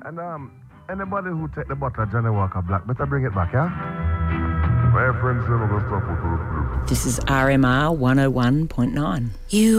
And anybody who take the bottle of Johnny Walker Black, better bring it back, yeah? My friends, This is RMR 101.9. You